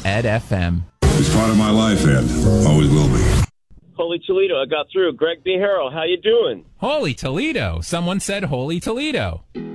Ed FM. It's part of my life, Ed. Always will be. Holy Toledo, I got through. Greg B. Harrell, how you doing? Holy Toledo. Someone said Holy Toledo.